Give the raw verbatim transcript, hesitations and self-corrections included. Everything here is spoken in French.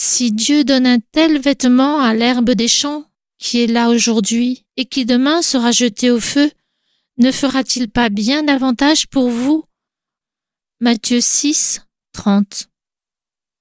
Si Dieu donne un tel vêtement à l'herbe des champs, qui est là aujourd'hui et qui demain sera jetée au feu, ne fera-t-il pas bien davantage pour vous? Matthieu six, trente.